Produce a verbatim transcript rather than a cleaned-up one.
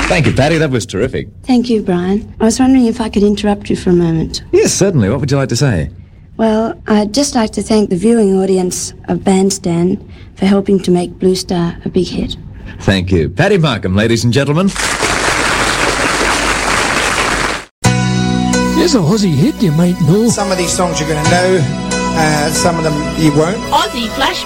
Thank you, Patty. That was terrific. Thank you, Brian. I was wondering if I could interrupt you for a moment. Yes, certainly. What would you like to say? Well, I'd just like to thank the viewing audience of Bandstand for helping to make Blue Star a big hit. Thank you. Patty Markham, ladies and gentlemen. There's a Aussie hit you might know. Some of these songs you're going to know, uh, some of them you won't. Aussie Flash